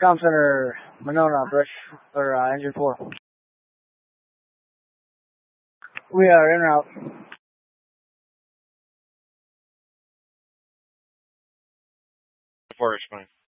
Comm Center, Monona, brush, or engine 4. We are en route. Forest Fine.